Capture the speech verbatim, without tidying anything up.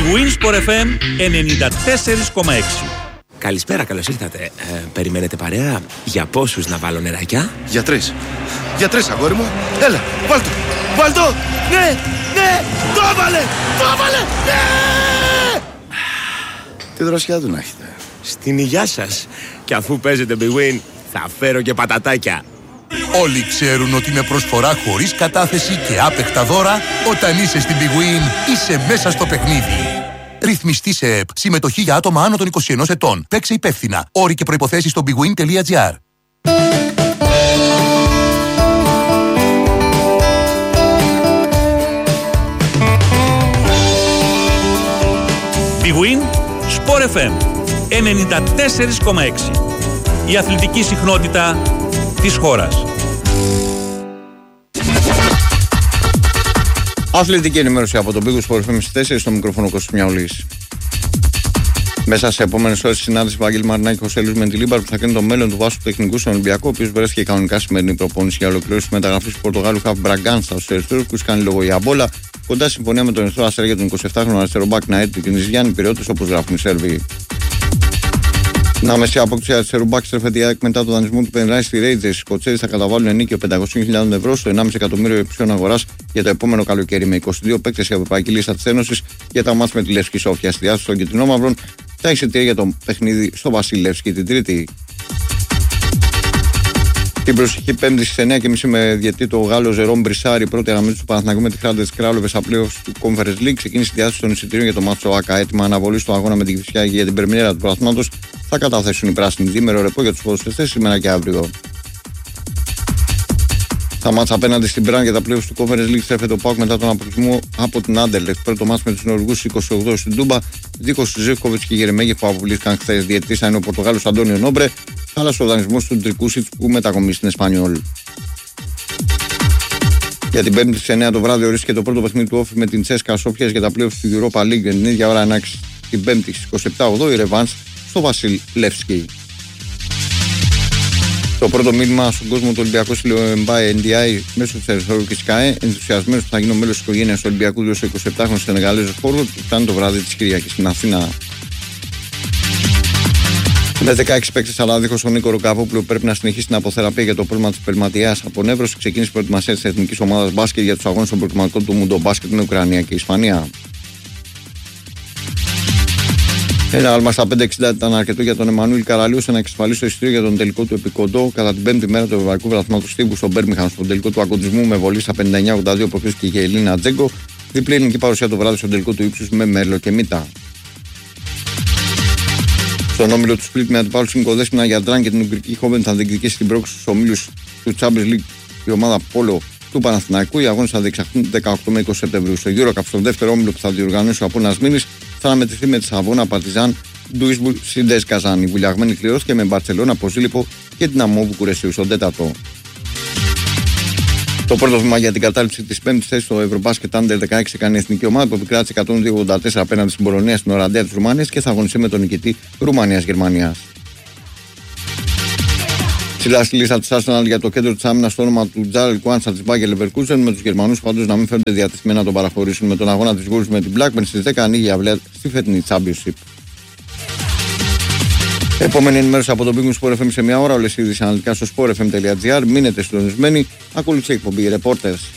Big Win Sport εφ εμ ενενήντα τέσσερα κόμμα έξι. Καλησπέρα, καλώς ήρθατε. Ε, περιμένετε παρέα? Για πόσους να βάλω νεράκια? Για τρεις. Για τρεις, αγόρι μου. Έλα, βάλ' το. Βάλ' το. Ναι, ναι. Το έβαλε. Το έβαλε. Ναι. Τι δροσιά του να έχετε. Στην υγειά σας. Και αφού παίζετε Big Win, θα φέρω και πατατάκια. Όλοι ξέρουν ότι με προσφορά χωρίς κατάθεση και άπεχτα δώρα, όταν είσαι στην Big Win, είσαι μέσα στο παιχνίδι. Ρυθμιστή σε ΕΠ. Συμμετοχή για άτομα άνω των είκοσι ενός ετών. Παίξε υπεύθυνα. Όροι και προϋποθέσεις στο bigwin τελεία gr. Big Win Sport εφ εμ ενενήντα τέσσερα κόμμα έξι. Η αθλητική συχνότητα της χώρας. Αθλητική ενημέρωση από τον Big Sport εφ εμ τέσσερα στο μικρόφωνο Κώστας Μιαουλής. Μέσα σε επόμενες ώρες, συνάντηση Βαγγέλη Μαρινάκη Χωσέλους με τη Λίμπαρ που θα κρίνει το μέλλον του Βάσου Τεχνικού στον Ολυμπιακό, ο οποίος βρέθηκε κανονικά σημερινή προπόνηση για ολοκλήρωση μεταγραφής του Πορτογάλου Χαβ Μπραγκάνσα στους Ερυθρούς, κάνει λόγο η Αμπόλα. Κοντά συμφωνία με τον Ερυθρό Αστέρα για τον εικοσιεφτάχρονο αριστερομπάκ να έρθει την Ιζιάννη Πειραιώτης, όπως γράφουν οι Σέρβοι. Να μεσαία απόκτηση αριστερομπάκ στρέφεται η ΑΕΚ μετά το δανεισμό του Πενράι στη Ρέιτζες. Οι Σκοτσέζοι θα καταβάλουν ενίκιο πεντακόσιες χιλιάδες ευρώ στο ενάμιση εκατομμύριο υψιών αγοράς για το επόμενο καλοκαίρι, με είκοσι δύο παίκτες η ευρωπαϊκή λίστα της Ένωσης για τα μάτς με τη Λευκή Σόφια. Στη διάθεση των κυτρινόμαυρων τα εισιτήρια για το παιχνίδι στο Βασιλεύσκι την Τρίτη. Την προσεχή Πέμπτη στις εννιά και μισή με διαιτητή το Γάλλο Ζερόμ Μπρισάρη, πρώτη αγωνιστική του Παναθηναϊκού με τη Χράντες Κράλοβες στα πλέον του Conference League. Ξεκίνησε η διάθεση των εισιτήριων για το μάτσο ΑΚΑ. Έτοιμα αναβολή στο αγώνα με την Κυφσιά για την πρεμιέρα του πρωταθλήματος θα καταθέσουν οι πράσινοι. Διήμερο ρεπό για τους ποδοσφαιριστές σήμερα και αύριο. Τα μάτσα απέναντι στην Μπραν για τα πλέον του Conference League στρέφεται ο ΠΑΟΚ μετά τον αποκλεισμό από την Άντερλεχτ. Πρώτο μάτς με τους Νορβηγούς είκοσι οκτώ στην Τούμπα. Δίκος Ζεύκοβιτς και Γερεμέγεφ που αποβλήθηκαν χθες. Διαιτητής θα είναι ο Πορτογάλος Αντώνιο Νόμπρε. Χάλασε ο δανεισμός του Τρικούσιτς που μετακομίσει στην Εσπανιόλ. Για την Πέμπτη στις εννιά το βράδυ ορίστηκε το πρώτο παιχνίδι του Όφη με την Τσέσκα Σόφιας για τα πλέον του Europa League. Την ίδια ώρα ανάξει την Πέμπτη στις είκοσι επτά ογδόη η Ρεβάνς στο Βασιλεύσκι. Το πρώτο μήνυμα στον κόσμο του Ολυμπιακού Σιλοεμπάι Εν Ντι Άι μέσω της Ερυθρόλου και ΣΚΑΕ, ενθουσιασμένος που θα γίνει ο μέλος της οικογένειας του Ολυμπιακού του εικοσιεπτάχρονου Σενεγαλέζος Φόρβαρτ που φτάνει το βράδυ της Κυριακής στην Αθήνα. Με δεκαέξι παίκτες αλλά δίχως τον Νίκο Ροκαβόπουλο που πρέπει να συνεχίσει την αποθεραπεία για το πρόβλημα της πελματιάς από νεύρωση, ξεκίνησε η προετοιμασία της εθνικής ομάδας μπάσκετ για τους αγώνες των προκριματικών του Μουντο Μπάσκετ με Ουκρανία και Ισπανία. Ένα άλμα στα πέντε εξήντα ήταν αρκετό για τον Εμμανουήλ Καραλίου σε να εξασφαλίσει το εισιτήριο για τον τελικό του επικοντό κατά την πέμπτη μέρα του Ευρωπαϊκού Βραθμάτου Στίβου στο Μπέρμιχαμ. Στον τελικό του αγωνισμού με βολή στα πενήντα εννιά ογδόντα δύο προκρίθηκε η Ελίνα Τζέγκο. Διπλή ελληνική παρουσία το βράδυ στον τελικό του ύψους με Μέρλο και Μίτα. Στον όμιλο του Σπλίτ με αντιπάλους Νικοδέσποινα για Ντράν και την Ουγγρική Χόβεν θα διεκδικήσει την πρόκληση στους ομίλους του Champions League η ομάδα Πόλο του Παναθηναϊκού. Οι αγώνες θα διεξαχθούν δεκαοκτώ με είκοσι Σεπτεμβρίου. Στο EuroCup, στον δεύτερο όμιλο που θα διοργανώσει ο Απόλλωνας Μήνης, θα αναμετρηθεί με τη Σαββόνα, Παρτιζάν, Ντουίσμπουργκ, Σιντές Καζάν. Η βουλιαγμένη κληρώθηκε με Μπαρτσελώνα, Ποζίλιπο και την Αμό Βουκουρεσίου στον τέταρτο. Το πρώτο βήμα για την κατάληψη της πέμπτης θέσης στο Ευρωμπάσκετ Under δεκαέξι έκανε η εθνική ομάδα που επικράτησε εκατόν δύο ογδόντα τέσσερα απέναντι στην Πολωνία στην Οραντέα της Ρουμανίας και θα αγωνιστεί με τον νικητή Ρουμανίας-Γερμανίας. Ψηλά στη λίστα της Arsenal για το κέντρο της άμυνας στο όνομα του Τζάρελ Κουάντσα της Bayer Leverkusen, με τους Γερμανούς πάντως να μην φαίνονται διατεθειμένα να τον παραχωρήσουν. Με τον αγώνα της Wolves με την Blackburn στις δέκα ανοίγει η αυλαία στη φετινή Championship. Επόμενη ενημέρωση από τον Big Sport εφ εμ σε μια ώρα. Όλες οι ειδήσεις αναλυτικά στο sport f m τελεία gr. Μείνετε συντονισμένοι. Ακολουθεί η εκπομπή Reporters.